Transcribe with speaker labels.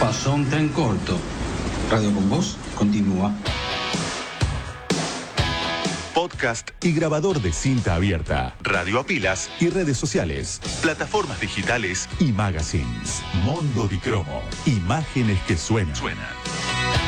Speaker 1: pasó un tren corto. Radio con Voz continúa.
Speaker 2: Podcast y grabador de cinta abierta, radio a pilas y redes sociales, plataformas digitales y magazines. Mondo di Cromo, imágenes que suenan.